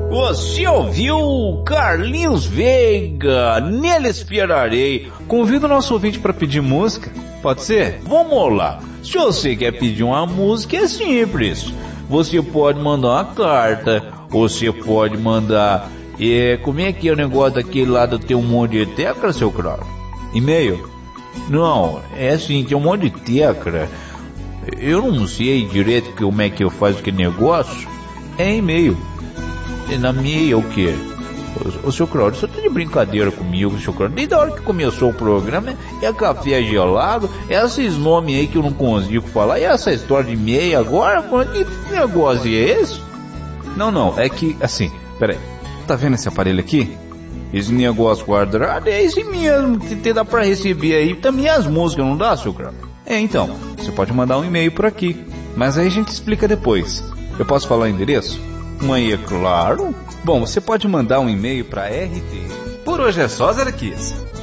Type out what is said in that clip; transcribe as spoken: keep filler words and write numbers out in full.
Você ouviu Carlinhos Veiga, Nele Esperarei. Convido o nosso ouvinte para pedir música, pode ser? Vamos lá, se você quer pedir uma música é simples. Você pode mandar uma carta, você pode mandar... É, como é que é o negócio daquele lá do ter um monte de tecla, seu Claro? E-mail? Não, é assim, tem um monte de tecla. Eu não sei direito como é que eu faço aquele negócio. É e-mail. Na minha o quê? Ô, seu Claudio, você tá de brincadeira comigo, seu Claudio? Desde a hora que começou o programa, é café gelado, é esses nomes aí que eu não consigo falar, e essa história de e-mail agora, mano, que negócio é esse? Não, não, é que, assim, peraí, tá vendo esse aparelho aqui? Esse negócio quadrado é esse mesmo, que dá pra receber aí também as músicas, não dá, seu Claudio? É, então, você pode mandar um e-mail por aqui, mas aí a gente explica depois. Eu posso falar o endereço? Mas é claro. Bom, você pode mandar um e-mail para R T. Por hoje é só, Zé Kiss.